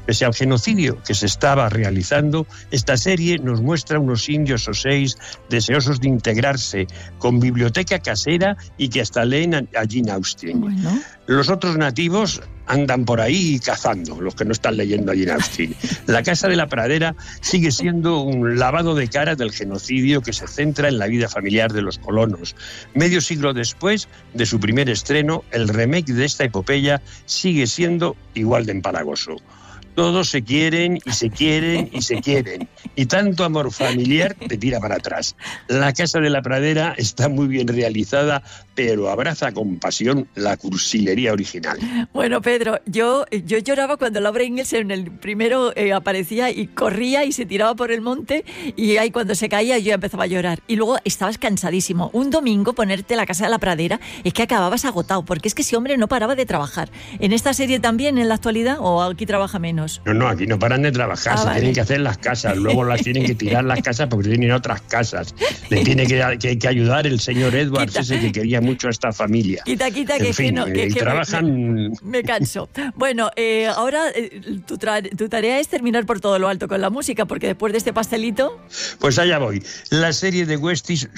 Pese al genocidio que se estaba realizando, esta serie nos muestra unos indios oseis deseosos de integrarse, con biblioteca casera y que hasta leen a Jane Austen. Bueno. Los otros nativos andan por ahí cazando, los que no están leyendo a Jane Austen. La Casa de la Pradera sigue siendo un lavado de cara del genocidio que se centra en la vida familiar de los colonos. Medio siglo después de su primer estreno, el remake de esta epopeya sigue siendo igual de empalagoso. Todos se quieren y se quieren y se quieren. Y tanto amor familiar te tira para atrás. La Casa de la Pradera está muy bien realizada, pero abraza con pasión la cursilería original. Bueno, Pedro, yo lloraba cuando Laura Ingalls en el primero aparecía y corría y se tiraba por el monte, y ahí cuando se caía yo ya empezaba a llorar. Y luego estabas cansadísimo. Un domingo ponerte La Casa de la Pradera es que acababas agotado, porque es que ese hombre no paraba de trabajar. ¿En esta serie también, en la actualidad, o aquí trabaja menos? No, aquí no paran de trabajar, se tienen que hacer las casas, luego las tienen que tirar las casas porque tienen otras casas. Le tiene que ayudar el señor Edwards, ese que quería mucho a esta familia. Quita, en fin, que trabajan... Me canso. Bueno, ahora tu tarea es terminar por todo lo alto con la música, porque después de este pastelito... Pues allá voy. En la serie de Westies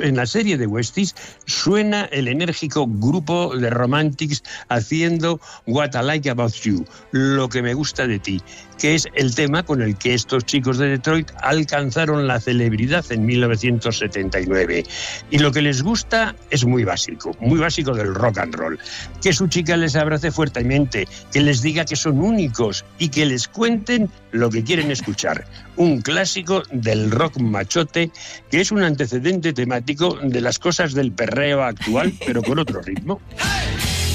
suena el enérgico grupo de Romantics haciendo What I Like About You, lo que me gusta de ti, que es el tema con el que estos chicos de Detroit alcanzaron la celebridad en 1979. Y lo que les gusta es muy básico del rock and roll. Que su chica les abrace fuertemente, que les diga que son únicos y que les cuenten lo que quieren escuchar. Un clásico del rock machote que es un antecedente temático de las cosas del perreo actual, pero con otro ritmo.